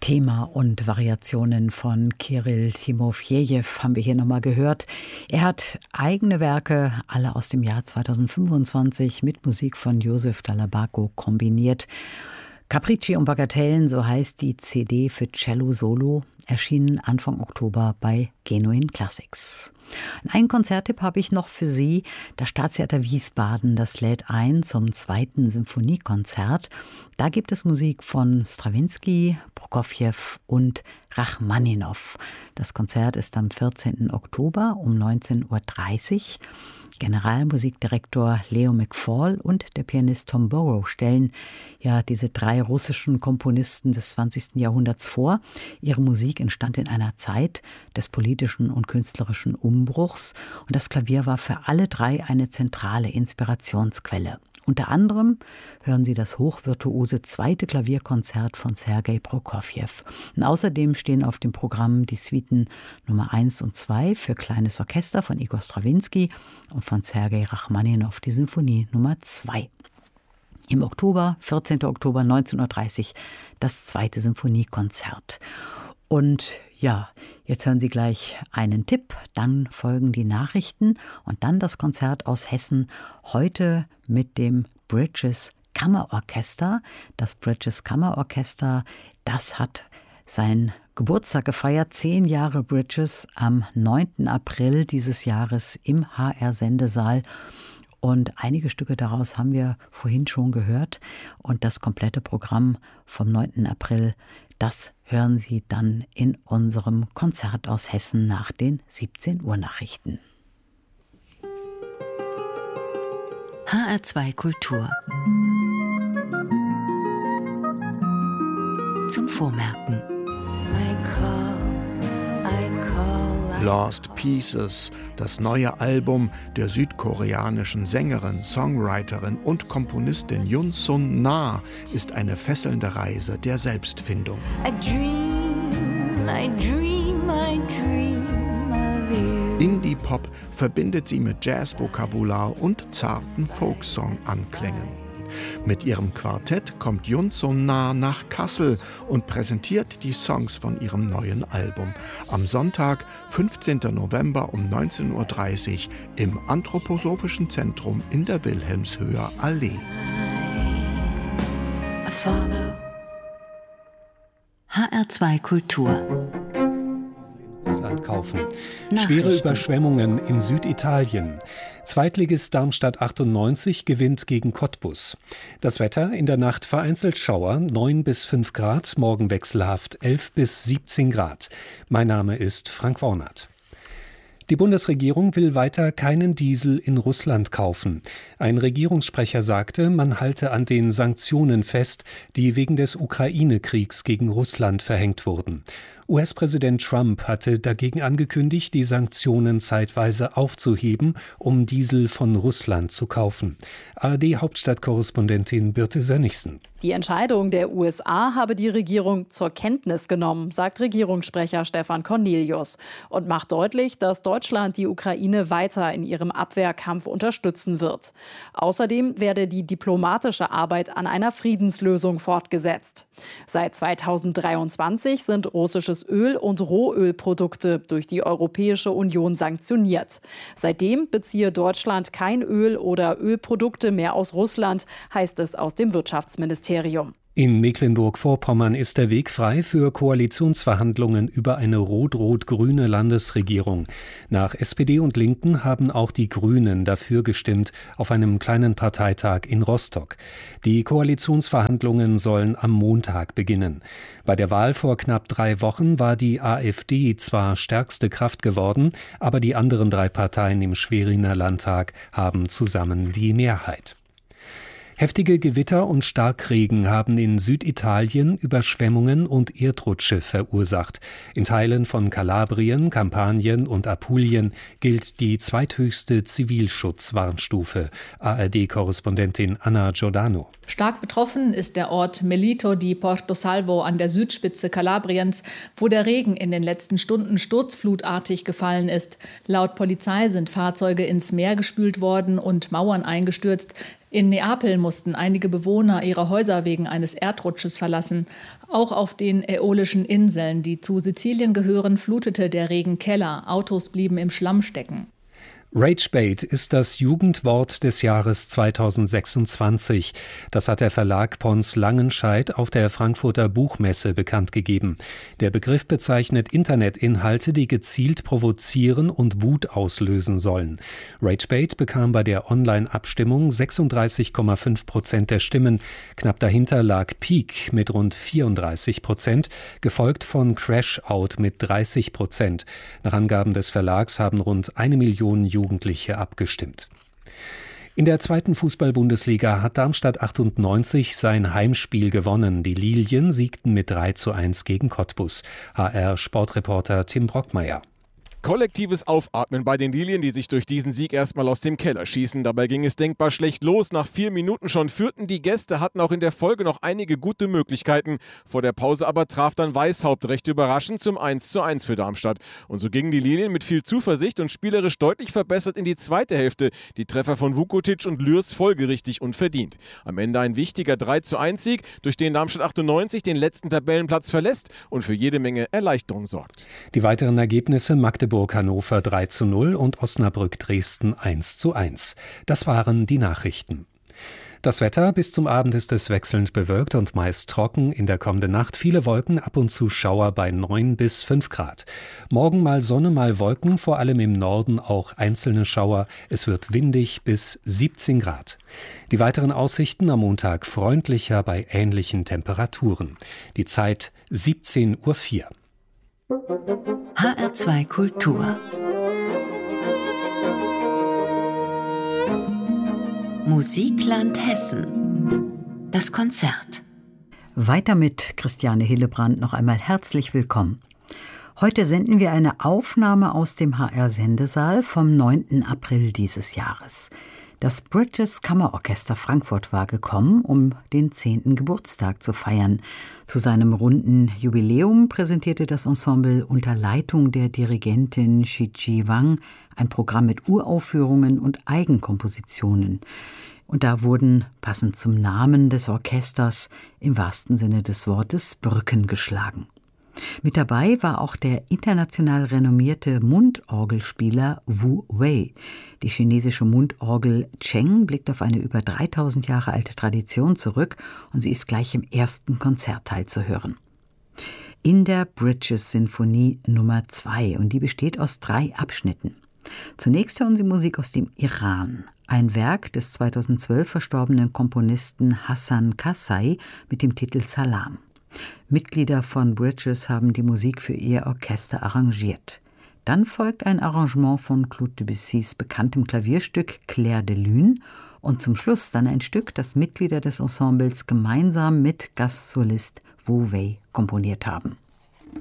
Thema und Variationen von Kirill Timofejew haben wir hier nochmal gehört. Er hat eigene Werke, alle aus dem Jahr 2025, mit Musik von Josef Dall'Abaco kombiniert. Capricci und Bagatellen, so heißt die CD für Cello Solo, erschienen Anfang Oktober bei Genuine Classics. Einen Konzerttipp habe ich noch für Sie. Das Staatstheater Wiesbaden, das lädt ein zum 2. Symphoniekonzert. Da gibt es Musik von Strawinski, Prokofjew und Rachmaninow. Das Konzert ist am 14. Oktober um 19:30 Uhr. Generalmusikdirektor Leo McFall und der Pianist Tom Burrow stellen ja diese 3 russischen Komponisten des 20. Jahrhunderts vor. Ihre Musik entstand in einer Zeit des politischen und künstlerischen Umbruchs und das Klavier war für alle 3 eine zentrale Inspirationsquelle. Unter anderem hören Sie das hochvirtuose 2. Klavierkonzert von Sergei Prokofjew. Und außerdem stehen auf dem Programm die Suiten Nummer 1 und 2 für kleines Orchester von Igor Strawinski und von Sergei Rachmaninow die Sinfonie Nummer 2. Im Oktober, 14. Oktober 19:30 Uhr, das 2. Symphoniekonzert. Und ja, jetzt hören Sie gleich einen Tipp, dann folgen die Nachrichten und dann das Konzert aus Hessen, heute mit dem Bridges Kammerorchester. Das Bridges Kammerorchester, das hat seinen Geburtstag gefeiert, 10 Jahre Bridges, am 9. April dieses Jahres im HR-Sendesaal. Und einige Stücke daraus haben wir vorhin schon gehört. Und das komplette Programm vom 9. April, das hören Sie dann in unserem Konzert aus Hessen nach den 17 Uhr Nachrichten. HR2 Kultur. Zum Vormerken. Lost Pieces, das neue Album der südkoreanischen Sängerin, Songwriterin und Komponistin Yoon Sun Na, ist eine fesselnde Reise der Selbstfindung. Indie-Pop verbindet sie mit Jazz-Vokabular und zarten Folksong-Anklängen. Mit ihrem Quartett kommt Yoon Sun Na nach Kassel und präsentiert die Songs von ihrem neuen Album. Am Sonntag, 15. November um 19:30 Uhr im Anthroposophischen Zentrum in der Wilhelmshöher Allee. HR2 Kultur. Kaufen. Schwere Überschwemmungen in Süditalien. Zweitligist Darmstadt 98 gewinnt gegen Cottbus. Das Wetter: in der Nacht vereinzelt Schauer, 9 bis 5 Grad, morgen wechselhaft 11 bis 17 Grad. Mein Name ist Frank Wornert. Die Bundesregierung will weiter keinen Diesel in Russland kaufen. Ein Regierungssprecher sagte, man halte an den Sanktionen fest, die wegen des Ukraine-Kriegs gegen Russland verhängt wurden. US-Präsident Trump hatte dagegen angekündigt, die Sanktionen zeitweise aufzuheben, um Diesel von Russland zu kaufen. ARD-Hauptstadtkorrespondentin Birte Sönnigsen. Die Entscheidung der USA habe die Regierung zur Kenntnis genommen, sagt Regierungssprecher Stefan Cornelius und macht deutlich, dass Deutschland die Ukraine weiter in ihrem Abwehrkampf unterstützen wird. Außerdem werde die diplomatische Arbeit an einer Friedenslösung fortgesetzt. Seit 2023 sind russisches Öl und Rohölprodukte durch die Europäische Union sanktioniert. Seitdem beziehe Deutschland kein Öl oder Ölprodukte mehr aus Russland, heißt es aus dem Wirtschaftsministerium. In Mecklenburg-Vorpommern ist der Weg frei für Koalitionsverhandlungen über eine rot-rot-grüne Landesregierung. Nach SPD und Linken haben auch die Grünen dafür gestimmt auf einem kleinen Parteitag in Rostock. Die Koalitionsverhandlungen sollen am Montag beginnen. Bei der Wahl vor knapp 3 Wochen war die AfD zwar stärkste Kraft geworden, aber die anderen 3 Parteien im Schweriner Landtag haben zusammen die Mehrheit. Heftige Gewitter und Starkregen haben in Süditalien Überschwemmungen und Erdrutsche verursacht. In Teilen von Kalabrien, Kampanien und Apulien gilt die zweithöchste Zivilschutzwarnstufe. ARD-Korrespondentin Anna Giordano. Stark betroffen ist der Ort Melito di Portosalvo an der Südspitze Kalabriens, wo der Regen in den letzten Stunden sturzflutartig gefallen ist. Laut Polizei sind Fahrzeuge ins Meer gespült worden und Mauern eingestürzt. In Neapel mussten einige Bewohner ihre Häuser wegen eines Erdrutsches verlassen. Auch auf den Äolischen Inseln, die zu Sizilien gehören, flutete der Regen Keller. Autos blieben im Schlamm stecken. Ragebait ist das Jugendwort des Jahres 2026. Das hat der Verlag Pons Langenscheidt auf der Frankfurter Buchmesse bekannt gegeben. Der Begriff bezeichnet Internetinhalte, die gezielt provozieren und Wut auslösen sollen. Ragebait bekam bei der Online-Abstimmung 36,5% der Stimmen. Knapp dahinter lag Peak mit rund 34%, gefolgt von Crashout mit 30%. Nach Angaben des Verlags haben rund 1 Million Jugendliche abgestimmt. In der 2. Fußball-Bundesliga hat Darmstadt 98 sein Heimspiel gewonnen. Die Lilien siegten mit 3:1 gegen Cottbus. HR-Sportreporter Tim Brockmeier. Kollektives Aufatmen bei den Lilien, die sich durch diesen Sieg erstmal aus dem Keller schießen. Dabei ging es denkbar schlecht los. Nach 4 Minuten schon führten die Gäste, hatten auch in der Folge noch einige gute Möglichkeiten. Vor der Pause aber traf dann Weishaupt recht überraschend zum 1:1 für Darmstadt. Und so gingen die Lilien mit viel Zuversicht und spielerisch deutlich verbessert in die zweite Hälfte. Die Treffer von Vukotic und Lürs folgerichtig und verdient. Am Ende ein wichtiger 3:1-Sieg, durch den Darmstadt 98 den letzten Tabellenplatz verlässt und für jede Menge Erleichterung sorgt. Die weiteren Ergebnisse: Magdeburg Hannover 3:0 und Osnabrück Dresden 1:1. Das waren die Nachrichten. Das Wetter: bis zum Abend ist es wechselnd bewölkt und meist trocken. In der kommenden Nacht viele Wolken, ab und zu Schauer bei 9 bis 5 Grad. Morgen mal Sonne, mal Wolken, vor allem im Norden auch einzelne Schauer. Es wird windig bis 17 Grad. Die weiteren Aussichten: am Montag freundlicher bei ähnlichen Temperaturen. Die Zeit 17:04 Uhr. HR2 Kultur. Musikland Hessen. Das Konzert. Weiter mit Christiane Hillebrand. Noch einmal herzlich willkommen. Heute senden wir eine Aufnahme aus dem HR-Sendesaal vom 9. April dieses Jahres. Das Bridges Kammerorchester Frankfurt war gekommen, um den 10. Geburtstag zu feiern. Zu seinem runden Jubiläum präsentierte das Ensemble unter Leitung der Dirigentin Shiji Wang ein Programm mit Uraufführungen und Eigenkompositionen. Und da wurden, passend zum Namen des Orchesters, im wahrsten Sinne des Wortes Brücken geschlagen. Mit dabei war auch der international renommierte Mundorgelspieler Wu Wei. Die chinesische Mundorgel Cheng blickt auf eine über 3000 Jahre alte Tradition zurück und sie ist gleich im ersten Konzertteil zu hören. In der Bridges-Sinfonie Nummer 2, und die besteht aus 3 Abschnitten. Zunächst hören Sie Musik aus dem Iran, ein Werk des 2012 verstorbenen Komponisten Hassan Kassai mit dem Titel Salam. Mitglieder von Bridges haben die Musik für ihr Orchester arrangiert. Dann folgt ein Arrangement von Claude Debussys bekanntem Klavierstück Clair de Lune und zum Schluss dann ein Stück, das Mitglieder des Ensembles gemeinsam mit Gastsolist Wu Wei komponiert haben.